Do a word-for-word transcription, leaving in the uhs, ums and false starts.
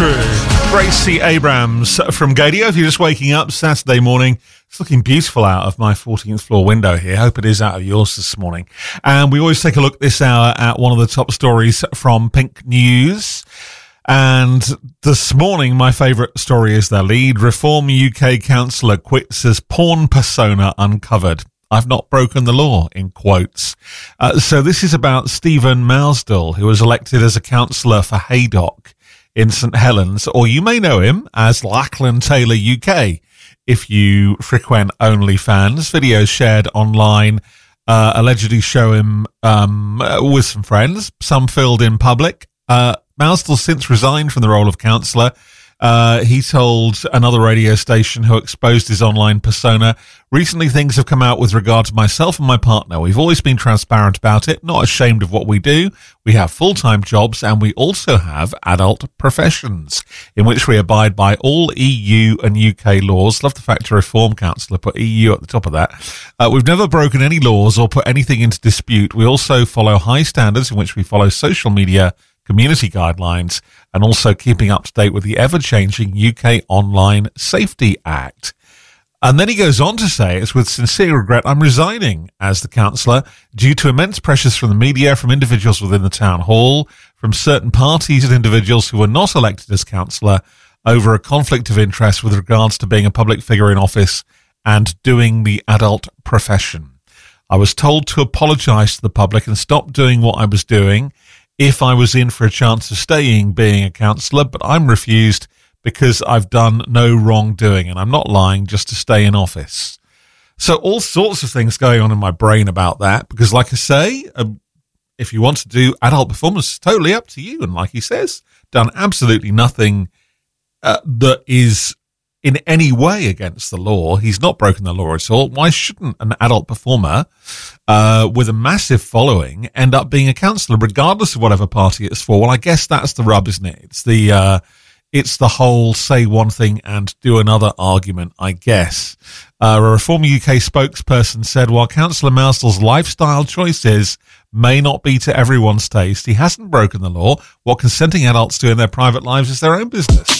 true. Gracie Abrams from Gadio. If you're just waking up Saturday morning, it's looking beautiful out of my fourteenth floor window here. Hope it is out of yours this morning. And we always take a look this hour at one of the top stories from Pink News. And this morning, my favourite story is their lead. Reform U K councillor quits as porn persona uncovered. I've not broken the law, in quotes. Uh, so this is about Stephen Mousdale, who was elected as a councillor for Haydock in St Helens, or you may know him as Lachlan Taylor U K if you frequent OnlyFans. Videos shared online uh, allegedly show him um, with some friends, some filmed in public. Uh, Mousdale since resigned from the role of councillor. Uh, he told another radio station who exposed his online persona, recently things have come out with regard to myself and my partner. We've always been transparent about it, not ashamed of what we do. We have full-time jobs and we also have adult professions in which we abide by all E U and U K laws. Love the fact a reform councillor put E U at the top of that. Uh, we've never broken any laws or put anything into dispute. We also follow high standards in which we follow social media community guidelines, and also keeping up to date with the ever-changing U K Online Safety Act. And then he goes on to say, it's with sincere regret I'm resigning as the councillor due to immense pressures from the media, from individuals within the town hall, from certain parties and individuals who were not elected as councillor over a conflict of interest with regards to being a public figure in office and doing the adult profession. I was told to apologise to the public and stop doing what I was doing if I was in for a chance of staying being a councillor, but I'm refused because I've done no wrongdoing, and I'm not lying, just to stay in office. So all sorts of things going on in my brain about that, because like I say, um, if you want to do adult performance, it's totally up to you. And like he says, done absolutely nothing uh, that is in any way against the law. He's not broken the law at all. Why shouldn't an adult performer uh, with a massive following end up being a councillor, regardless of whatever party it's for? Well, I guess that's the rub, isn't it? It's the uh, it's the whole say one thing and do another argument, I guess. Uh, a Reform U K spokesperson said, while Councillor Mousdale's lifestyle choices may not be to everyone's taste, he hasn't broken the law. What consenting adults do in their private lives is their own business.